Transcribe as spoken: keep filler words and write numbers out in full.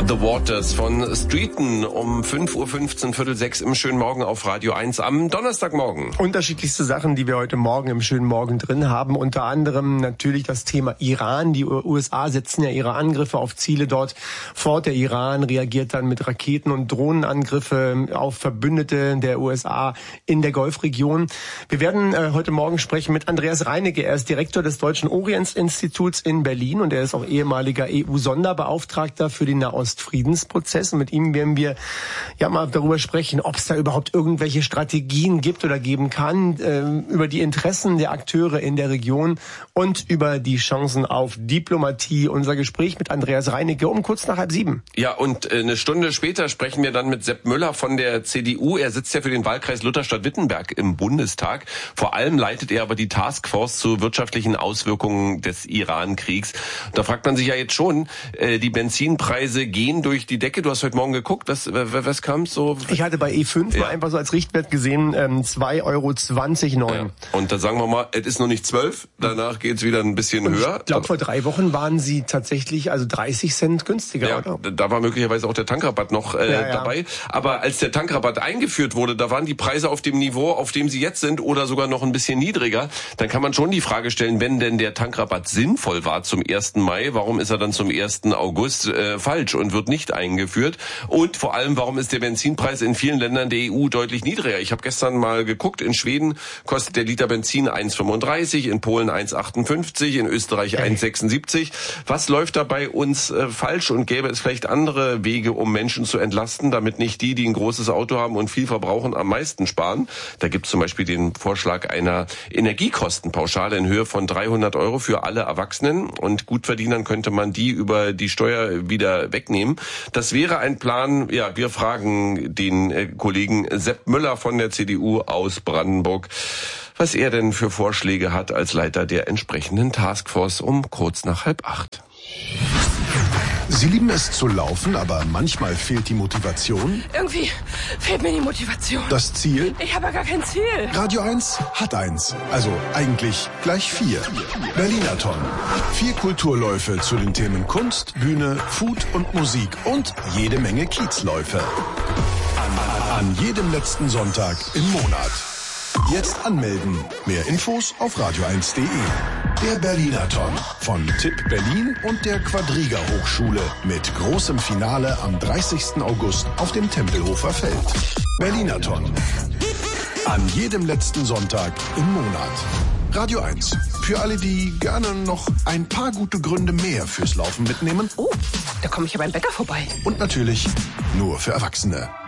The Waters von Streeton um fünf Uhr fünfzehn, Viertel sechs im schönen Morgen auf Radio eins am Donnerstagmorgen. Unterschiedlichste Sachen, die wir heute Morgen im schönen Morgen drin haben. Unter anderem natürlich das Thema Iran. Die U S A setzen ja ihre Angriffe auf Ziele dort fort. Der Iran reagiert dann mit Raketen- und Drohnenangriffe auf Verbündete der U S A in der Golfregion. Wir werden äh, heute Morgen sprechen mit Andreas Reinecke. Er ist Direktor des Deutschen Orientsinstituts in Berlin und er ist auch ehemaliger E U-Sonderbeauftragter für den Nahostfriedensprozess. Und mit ihm werden wir ja mal darüber sprechen, ob es da überhaupt irgendwelche Strategien gibt oder geben kann, äh, über die Interessen der Akteure in der Region und über die Chancen auf Diplomatie. Unser Gespräch mit Andreas Reinecke um kurz nach halb sieben. Ja, und äh, eine Stunde später sprechen wir dann mit Sepp Müller von der C D U. Er sitzt ja für den Wahlkreis Lutherstadt-Wittenberg im Bundestag. Vor allem leitet er aber die Taskforce zu wirtschaftlichen Auswirkungen des Iran-Kriegs. Da fragt man sich ja jetzt schon, äh, die Benzinpreise gehen durch die Decke. Du hast heute Morgen geguckt, was, was, was kam so? Ich hatte bei E fünf ja. mal einfach so als Richtwert gesehen, ähm, zwei Euro zwanzig neun. Ja. Und da sagen wir mal, es ist noch nicht zwölf, danach geht's wieder ein bisschen und höher. Ich glaube, vor drei Wochen waren sie tatsächlich also dreißig Cent günstiger, ja, oder? Da war möglicherweise auch der Tankrabatt noch äh, ja, ja. dabei. Aber als der Tankrabatt eingeführt wurde, da waren die Preise auf dem Niveau, auf dem sie jetzt sind oder sogar noch ein bisschen niedriger. Dann kann man schon die Frage stellen, wenn denn der Tankrabatt sinnvoll war zum ersten Mai, warum ist er dann zum ersten August äh, falsch und wird nicht eingeführt? Und vor allem, warum ist der Benzinpreis in vielen Ländern der E U deutlich niedriger? Ich habe gestern mal geguckt, in Schweden kostet der Liter Benzin eins fünfunddreißig, in Polen eins achtundfünfzig, in Österreich eins sechsundsiebzig. Was läuft da bei uns äh, falsch und gäbe es vielleicht andere Wege, um Menschen zu entlasten, damit nicht die, die ein großes Auto haben und viel verbrauchen, am meisten sparen? Da gibt es zum Beispiel den Vorschlag einer Energiekostenpauschale in Höhe von dreihundert Euro für alle Erwachsenen und Gutverdienern könnte man die über die Steuer wieder wegnehmen. Das wäre ein Plan, ja, wir fragen den äh, Kollegen Sepp Müller von der C D U aus Brandenburg, was er denn für Vorschläge hat als Leiter der entsprechenden Taskforce um kurz nach halb acht. Sie lieben es zu laufen, aber manchmal fehlt die Motivation? Irgendwie fehlt mir die Motivation. Das Ziel? Ich habe ja gar kein Ziel. Radio eins hat eins. Also eigentlich gleich vier. Berlinathon. Vier Kulturläufe zu den Themen Kunst, Bühne, Food und Musik und jede Menge Kiezläufe. An, an jedem letzten Sonntag im Monat. Jetzt anmelden. Mehr Infos auf radio eins punkt de. Der Berlinathon von Tipp Berlin und der Quadriga Hochschule mit großem Finale am dreißigsten August auf dem Tempelhofer Feld. Berlinathon. An jedem letzten Sonntag im Monat. Radio eins. Für alle, die gerne noch ein paar gute Gründe mehr fürs Laufen mitnehmen. Oh, da komme ich ja beim Bäcker vorbei. Und natürlich nur für Erwachsene.